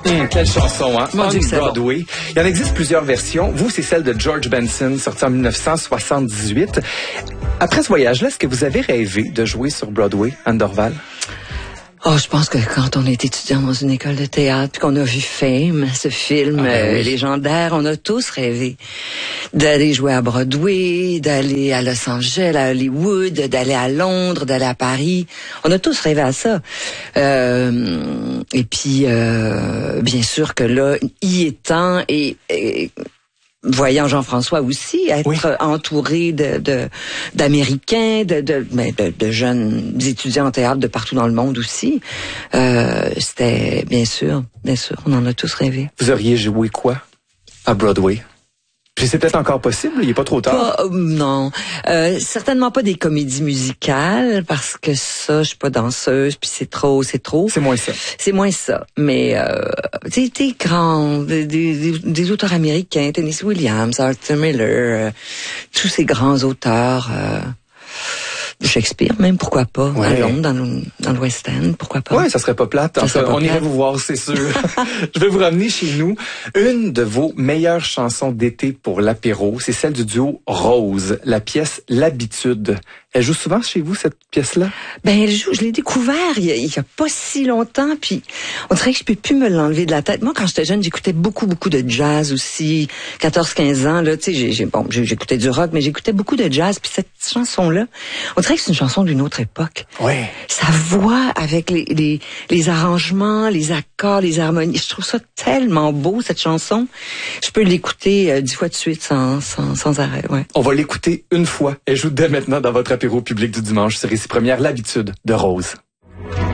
Quelle chanson, hein? Mon Dieu, On Broadway. Bon. Il en existe plusieurs versions. Vous, c'est celle de George Benson, sortie en 1978. Après ce voyage-là, est-ce que vous avez rêvé de jouer sur Broadway, Anne Dorval? Oh, je pense que quand on est étudiant dans une école de théâtre, puis qu'on a vu Fame, ce film oui. Légendaire, on a tous rêvé d'aller jouer à Broadway, d'aller à Los Angeles, à Hollywood, d'aller à Londres, d'aller à Paris. On a tous rêvé à ça. Et puis, bien sûr que là, y étant et voyant Jean-François aussi être oui. entouré d'Américains, de jeunes étudiants en théâtre de partout dans le monde aussi, c'était bien sûr, on en a tous rêvé. Vous auriez joué quoi à Broadway? Puis c'est peut-être encore possible, il n'est pas trop tard. Non, certainement pas des comédies musicales parce que ça, je suis pas danseuse, puis c'est trop. C'est moins ça. C'est moins ça, mais des grands, des auteurs américains, Tennessee Williams, Arthur Miller, tous ces grands auteurs. Shakespeare même, pourquoi pas, ouais. À Londres, dans le West End, pourquoi pas. Oui, ça serait pas plate. On irait vous voir, c'est sûr. Je vais vous ramener chez nous. Une de vos meilleures chansons d'été pour l'apéro, c'est celle du duo Rose, la pièce L'Habitude. Elle joue souvent chez vous, cette pièce-là? Ben, elle joue, je l'ai découvert il y a pas si longtemps, puis on dirait que je peux plus me l'enlever de la tête. Moi, quand j'étais jeune, j'écoutais beaucoup de jazz aussi. 14-15 ans, là, tu sais, j'écoutais du rock, mais j'écoutais beaucoup de jazz, puis cette chanson-là, on dirait que c'est une chanson d'une autre époque. Oui. Sa voix avec les arrangements, les accords, les harmonies, je trouve ça tellement beau, cette chanson. Je peux l'écouter 10 fois de suite sans arrêt, ouais. On va l'écouter une fois. Elle joue dès maintenant dans votre apéro public du dimanche sur Ici Première, L'Habitude de Rose.